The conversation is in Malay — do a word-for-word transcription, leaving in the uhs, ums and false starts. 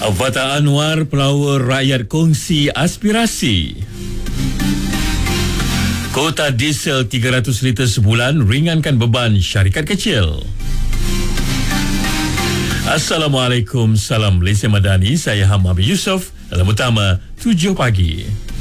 Fatah Anwar, pelawar rakyat kongsi aspirasi. Kota diesel tiga ratus liter sebulan ringankan beban syarikat kecil. Assalamualaikum, salam Malaysia Madani. Saya Hamam Yusof dalam utama tujuh pagi.